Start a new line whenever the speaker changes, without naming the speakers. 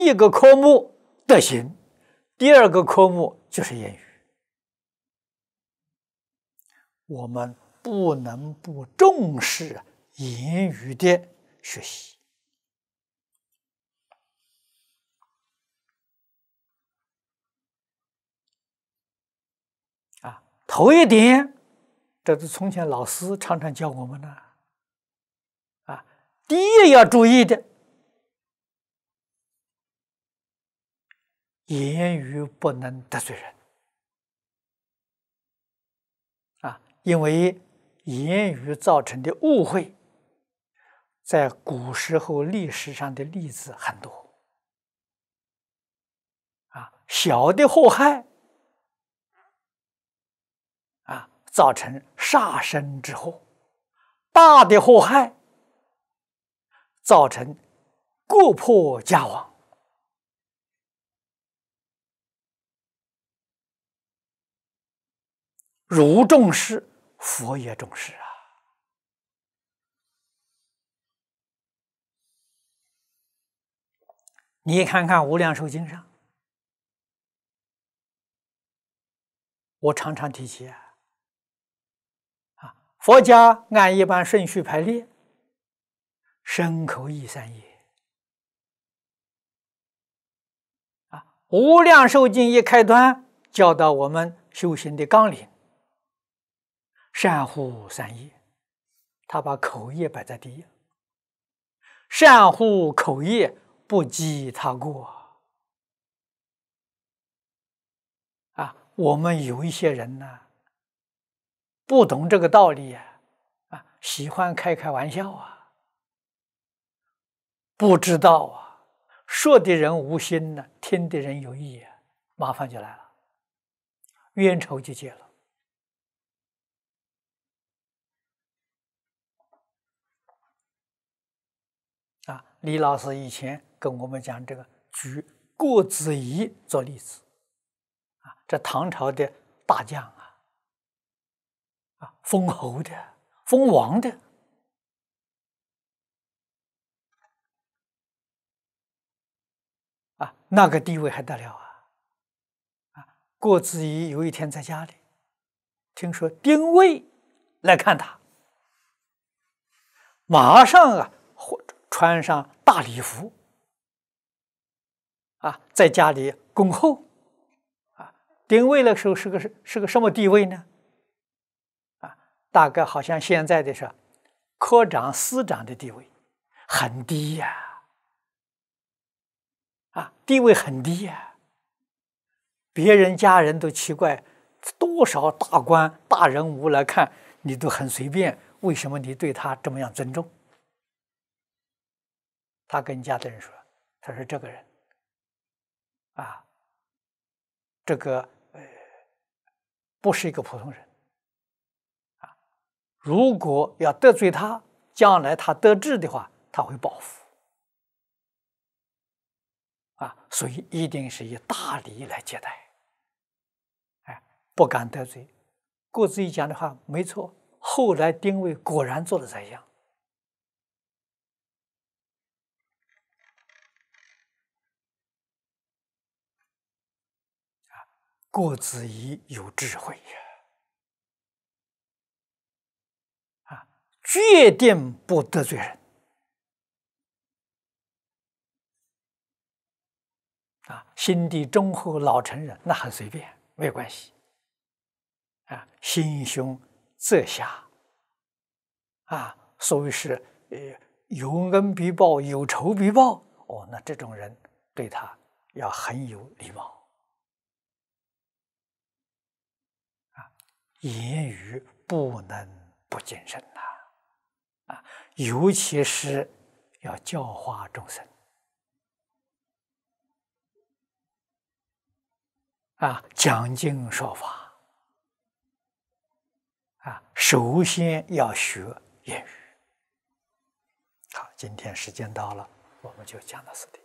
一个科目德行，第二个科目就是言语。我们不能不重视言语的学习。头一点，这是从前老师常常教我们的。第一要注意的，言语不能得罪人。因为言语造成的误会，在古时候历史上的例子很多。小的祸害，造成杀身之祸；大的祸害，造成国破家亡。儒重视，佛也重视啊！你看看《无量寿经》上，我常常提起佛家按一般顺序排列，身口意三业。无量寿经一开端，教导我们修行的纲领，善护三业，他把口业摆在第一，善护口业，不积他过。我们有一些人呢，不懂这个道理喜欢开玩笑不知道说的人无心呢，听的人有意麻烦就来了，冤仇就结了。李老师以前跟我们讲这个，举郭子仪做例子这唐朝的大将封侯的、封王的那个地位还得了郭子仪有一天在家里，听说丁谓来看他，马上穿上大礼服在家里恭候丁谓那时候是个什么地位呢？大概好像现在的是科长、司长的地位，很低地位很低别人家人都奇怪，多少大官大人物来看你都很随便，为什么你对他这么样尊重？他跟家的人说，他说这个人这个不是一个普通人如果要得罪他，将来他得志的话，他会报复所以一定是以大礼来接待不敢得罪。郭子仪讲的话没错，后来丁谓果然做了宰相郭子仪有智慧决定不得罪人心地忠厚老成人那很随便，没有关系心胸则狭所谓是有恩必报，有仇必报那这种人对他要很有礼貌言语不能不谨慎尤其是要教化众生讲经说法首先要学言语。好，今天时间到了，我们就讲到此地。